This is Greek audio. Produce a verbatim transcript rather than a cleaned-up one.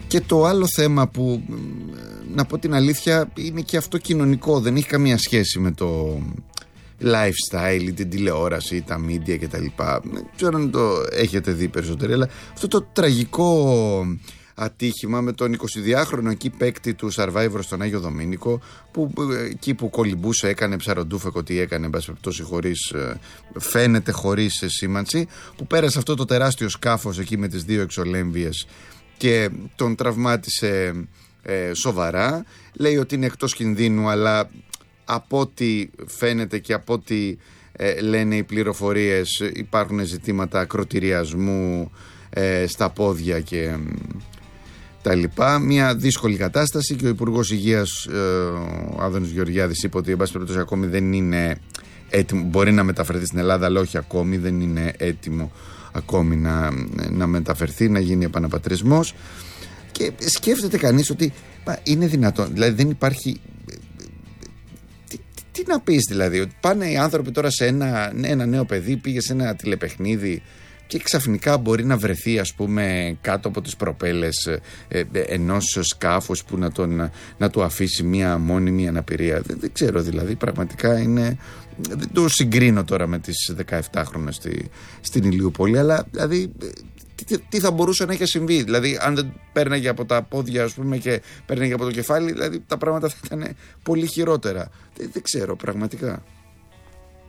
Και το άλλο θέμα που, να πω την αλήθεια, είναι και αυτό κοινωνικό, δεν έχει καμία σχέση με το lifestyle ή την τηλεόραση ή τα media κτλ. Δεν ξέρω αν το έχετε δει περισσότερο, αλλά αυτό το τραγικό ατύχημα με τον εικοσιδυάχρονο εκεί παίκτη του Survivor στον Άγιο Δομήνικο, που εκεί που κολυμπούσε έκανε ψαροντούφεκο, τι έκανε, εν πάση περιπτώσει, χωρίς, φαίνεται χωρίς σήμανση, που πέρασε αυτό το τεράστιο σκάφος εκεί με τις δύο εξολέμβιες και τον τραυμάτισε ε, σοβαρά. Λέει ότι είναι εκτός κινδύνου, αλλά από ό,τι φαίνεται και από ό,τι ε, λένε οι πληροφορίες, υπάρχουν ζητήματα ακροτηριασμού ε, στα πόδια και τα λοιπά. Μια δύσκολη κατάσταση, και ο Υπουργός Υγείας, ε, ο Άδωνης Γεωργιάδης, είπε ότι εν πάση περιπτώσει ακόμη δεν είναι έτοιμο, μπορεί να μεταφερθεί στην Ελλάδα, αλλά όχι ακόμη, δεν είναι έτοιμο ακόμη να, να μεταφερθεί, να γίνει επαναπατρισμός. Και σκέφτεται κανείς ότι μα, είναι δυνατόν, δηλαδή δεν υπάρχει, τι, τι, τι να πεις, δηλαδή ότι πάνε οι άνθρωποι τώρα σε ένα, ένα νέο παιδί, πήγε σε ένα τηλεπαιχνίδι και ξαφνικά μπορεί να βρεθεί, ας πούμε, κάτω από τις προπέλες ε, ε, ενός σκάφους που να, τον, να του αφήσει μία μόνιμη αναπηρία. Δεν, δεν ξέρω, δηλαδή πραγματικά είναι, δεν το συγκρίνω τώρα με τις δεκαεφτάχρονες στη, στην Ηλιούπολη, αλλά δηλαδή τι, τι θα μπορούσε να έχει συμβεί, δηλαδή αν δεν πέρναγε από τα πόδια, ας πούμε, και πέρναγε από το κεφάλι, δηλαδή τα πράγματα θα ήταν πολύ χειρότερα. Δεν, δεν ξέρω πραγματικά.